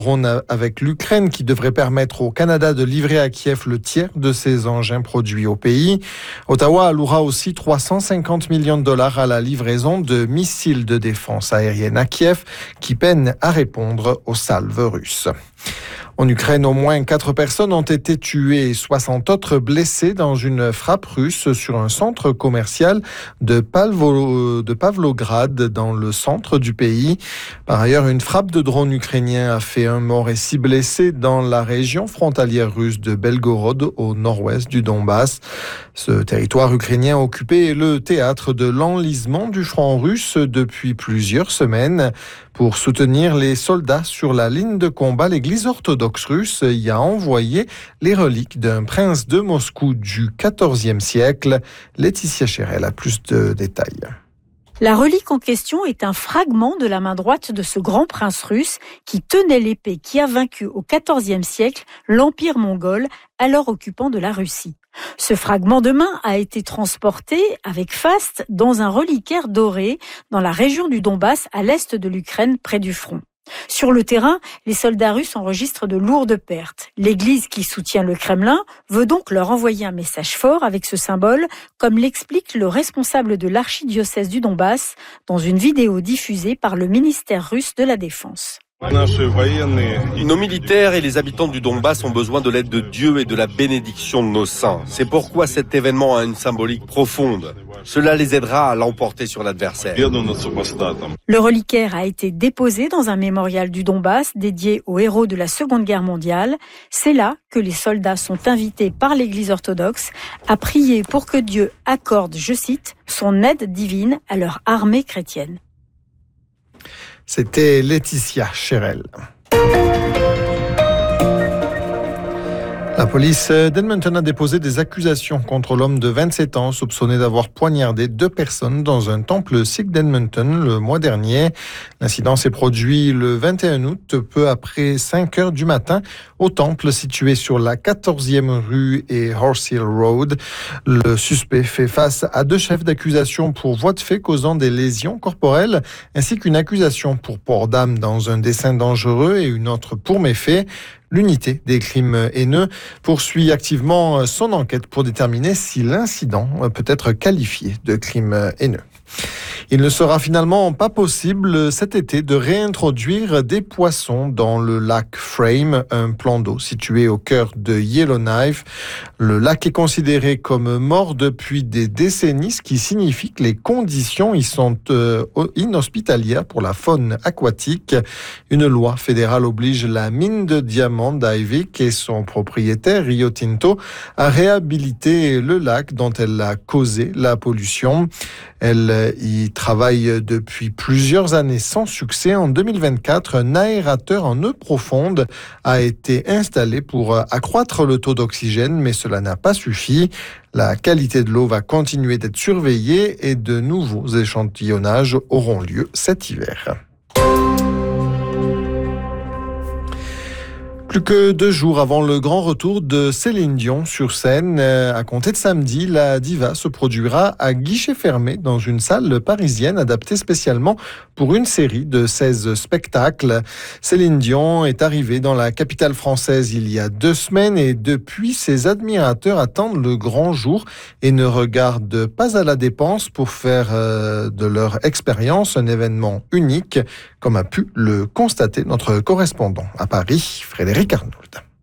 avec l'Ukraine qui devrait permettre au Canada de livrer à Kiev le tiers de ses engins produits au pays. Ottawa allouera aussi 350 millions de dollars à la livraison de missiles de défense aérienne à Kiev qui peinent à répondre aux salves russes. En Ukraine, au moins 4 personnes ont été tuées et 60 autres blessées dans une frappe russe sur un centre commercial de Pavlograd dans le centre du pays. Par ailleurs, une frappe de drone ukrainien a fait 1 mort et 6 blessés dans la région frontalière russe de Belgorod au nord-ouest du Donbass. Ce territoire ukrainien occupé est le théâtre de l'enlisement du front russe depuis plusieurs semaines. Pour soutenir les soldats sur la ligne de combat, l'Église orthodoxe russe y a envoyé les reliques d'un prince de Moscou du XIVe siècle. Laetitia Chérel a plus de détails. La relique en question est un fragment de la main droite de ce grand prince russe qui tenait l'épée qui a vaincu au XIVe siècle l'Empire mongol, alors occupant de la Russie. Ce fragment de main a été transporté avec faste dans un reliquaire doré dans la région du Donbass à l'est de l'Ukraine près du front. Sur le terrain, les soldats russes enregistrent de lourdes pertes. L'Église qui soutient le Kremlin veut donc leur envoyer un message fort avec ce symbole, comme l'explique le responsable de l'archidiocèse du Donbass dans une vidéo diffusée par le ministère russe de la Défense. Nos militaires et les habitants du Donbass ont besoin de l'aide de Dieu et de la bénédiction de nos saints. C'est pourquoi cet événement a une symbolique profonde. Cela les aidera à l'emporter sur l'adversaire. Le reliquaire a été déposé dans un mémorial du Donbass dédié aux héros de la Seconde Guerre mondiale. C'est là que les soldats sont invités par l'Église orthodoxe à prier pour que Dieu accorde, je cite, son aide divine à leur armée chrétienne. C'était Laetitia Chérel. La police d'Edmonton a déposé des accusations contre l'homme de 27 ans soupçonné d'avoir poignardé 2 personnes dans un temple sikh d'Edmonton le mois dernier. L'incident s'est produit le 21 août, peu après 5 heures du matin, au temple situé sur la 14e rue et Horse Hill Road. Le suspect fait face à 2 chefs d'accusation pour voie de fait causant des lésions corporelles, ainsi qu'une accusation pour port d'arme dans un dessein dangereux et une autre pour méfait. L'unité des crimes haineux poursuit activement son enquête pour déterminer si l'incident peut être qualifié de crime haineux. Il ne sera finalement pas possible cet été de réintroduire des poissons dans le lac Frame, un plan d'eau situé au cœur de Yellowknife. Le lac est considéré comme mort depuis des décennies, ce qui signifie que les conditions y sont inhospitalières pour la faune aquatique. Une loi fédérale oblige la mine de diamants d'Ivik et son propriétaire Rio Tinto à réhabiliter le lac dont elle a causé la pollution. Elle y travaille depuis plusieurs années sans succès. En 2024, un aérateur en eau profonde a été installé pour accroître le taux d'oxygène, mais cela n'a pas suffi. La qualité de l'eau va continuer d'être surveillée et de nouveaux échantillonnages auront lieu cet hiver. Plus que 2 jours avant le grand retour de Céline Dion sur scène, à compter de samedi, la diva se produira à guichet fermé dans une salle parisienne adaptée spécialement pour une série de 16 spectacles. Céline Dion est arrivée dans la capitale française il y a 2 semaines et depuis, ses admirateurs attendent le grand jour et ne regardent pas à la dépense pour faire de leur expérience un événement unique, comme a pu le constater notre correspondant à Paris, Frédéric Arnould.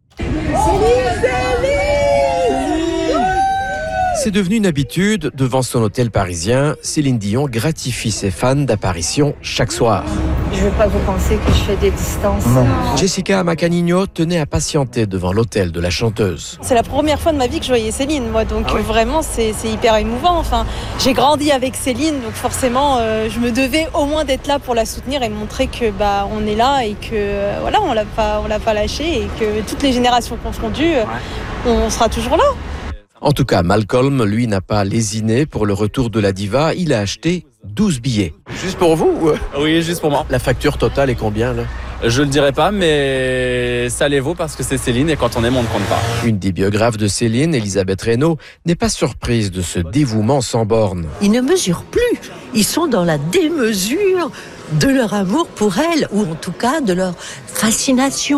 C'est devenu une habitude, devant son hôtel parisien, Céline Dion gratifie ses fans d'apparition chaque soir. Je veux pas que vous pensiez que je fais des distances. Non. Jessica Macanino tenait à patienter devant l'hôtel de la chanteuse. C'est la première fois de ma vie que je voyais Céline, moi, donc vraiment c'est hyper émouvant. Enfin, j'ai grandi avec Céline, donc forcément je me devais au moins d'être là pour la soutenir et montrer que on est là et que voilà, on l'a pas lâché et que toutes les générations confondues, on sera toujours là. En tout cas, Malcolm, lui, n'a pas lésiné pour le retour de la diva. Il a acheté 12 billets. Juste pour vous ? Oui, juste pour moi. La facture totale est combien, là ? Je le dirai pas, mais ça les vaut parce que c'est Céline et quand on aime, on ne compte pas. Une des biographes de Céline, Elisabeth Reynaud, n'est pas surprise de ce dévouement sans borne. Ils ne mesurent plus. Ils sont dans la démesure de leur amour pour elle, ou en tout cas de leur fascination.